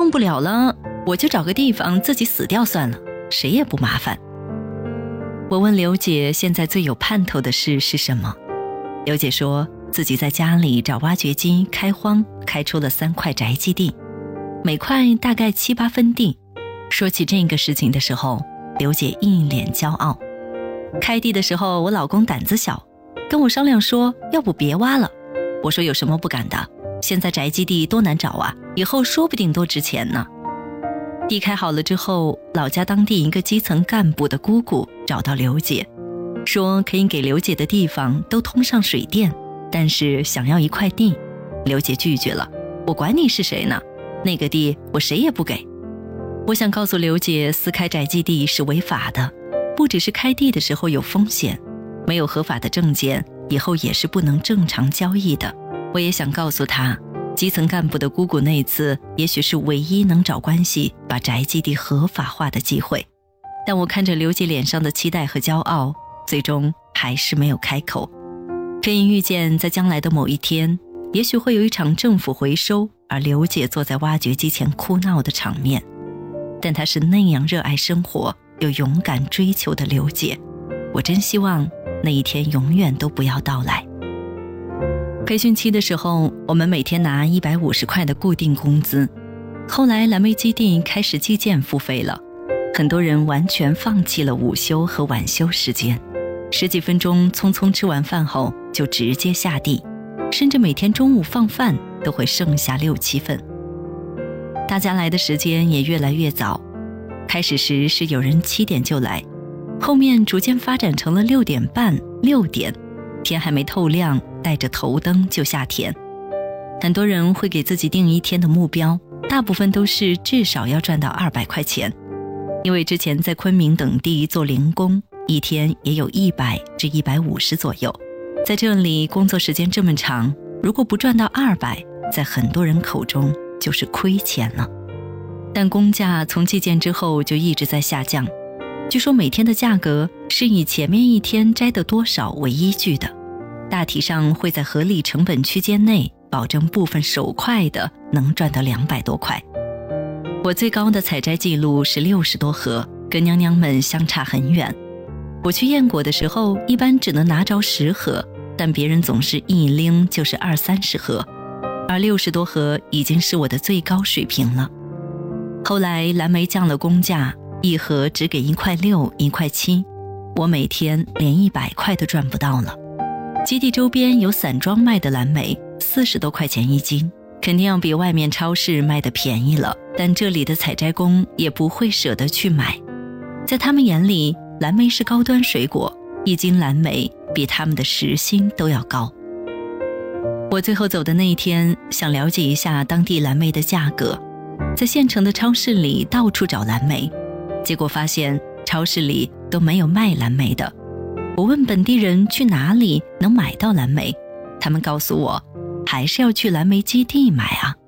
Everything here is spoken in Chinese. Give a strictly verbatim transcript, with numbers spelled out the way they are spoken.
用不了了，我就找个地方自己死掉算了，谁也不麻烦。我问刘姐现在最有盼头的事是什么，刘姐说自己在家里找挖掘机开荒，开出了三块宅基地，每块大概七八分地。说起这个事情的时候，刘姐一脸骄傲。开地的时候我老公胆子小，跟我商量说要不别挖了。我说有什么不敢的，现在宅基地多难找啊，以后说不定多值钱呢。地开好了之后，老家当地一个基层干部的姑姑找到刘姐，说可以给刘姐的地方都通上水电，但是想要一块地。刘姐拒绝了，我管你是谁呢，那个地我谁也不给。我想告诉刘姐，私开宅基地是违法的，不只是开地的时候有风险，没有合法的证件，以后也是不能正常交易的。我也想告诉她，基层干部的姑姑那次也许是唯一能找关系把宅基地合法化的机会。但我看着刘姐脸上的期待和骄傲，最终还是没有开口。可以预见，在将来的某一天，也许会有一场政府回收，而刘姐坐在挖掘机前哭闹的场面。但她是那样热爱生活又勇敢追求的刘姐，我真希望那一天永远都不要到来。培训期的时候，我们每天拿一百五十块的固定工资，后来蓝莓基地开始计件付费了，很多人完全放弃了午休和晚休时间，十几分钟匆匆吃完饭后就直接下地，甚至每天中午放饭都会剩下六七份。大家来的时间也越来越早，开始时是有人七点就来，后面逐渐发展成了六点半、六点，天还没透亮，带着头灯就下田。很多人会给自己定一天的目标，大部分都是至少要赚到二百块钱。因为之前在昆明等地做零工，一天也有一百至一百五十左右。在这里工作时间这么长，如果不赚到二百，在很多人口中就是亏钱了。但工价从计件之后就一直在下降，据说每天的价格是以前面一天摘的多少为依据的，大体上会在合理成本区间内，保证部分手快的能赚到两百多块。我最高的采摘记录是六十多盒，跟娘娘们相差很远。我去验果的时候一般只能拿着十盒，但别人总是一拎就是二三十盒，而六十多盒已经是我的最高水平了。后来蓝莓降了工价，一盒只给一块六、一块七，我每天连一百块都赚不到了。基地周边有散装卖的蓝莓，四十多块钱一斤，肯定要比外面超市卖的便宜了，但这里的采摘工也不会舍得去买。在他们眼里，蓝莓是高端水果，一斤蓝莓比他们的时薪都要高。我最后走的那一天，想了解一下当地蓝莓的价格，在县城的超市里到处找蓝莓，结果发现超市里都没有卖蓝莓的。我问本地人去哪里能买到蓝莓，他们告诉我还是要去蓝莓基地买啊。